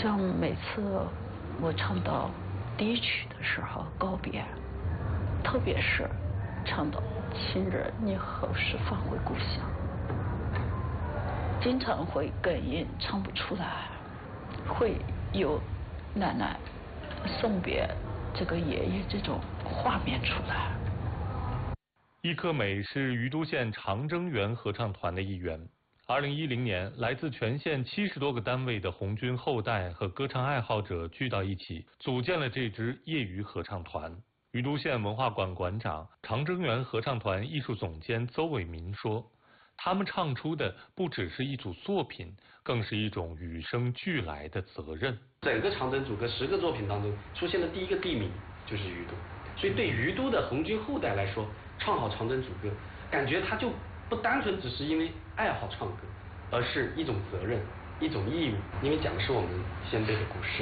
像每次我唱到第一曲的时候告别，特别是唱到亲人你何时返回故乡，经常会哽咽唱不出来，会有奶奶送别这个爷爷这种画面出来。 易克美是于都县长征园合唱团的一员。2010年，来自全县70多个单位的红军后代和歌唱爱好者聚到一起，组建了这支业余合唱团。于都县文化馆馆长、长征园合唱团艺术总监邹伟民说，他们唱出的不只是一组作品，更是一种与生俱来的责任。 整个长征组歌10个作品当中，出现的第一个地名就是于都，所以对于都的红军后代来说，唱好长征组歌，感觉他就不单纯只是因为爱好唱歌，而是一种责任，一种义务，因为讲的是我们先辈的故事。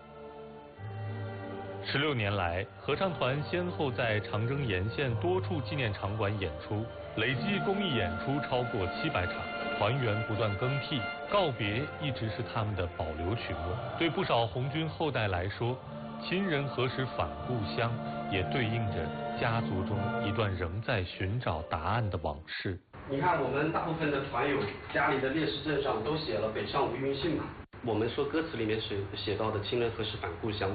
16年来，合唱团先后在长征沿线多处纪念场馆演出，累计公益演出超过700场，团员不断更替，告别一直是他们的保留曲目。对不少红军后代来说，亲人何时返故乡，也对应着家族中一段仍在寻找答案的往事。 你看，我们大部分的团友家里的烈士证上都写了北上无音信嘛。我们说歌词里面写到的亲人何时返故乡。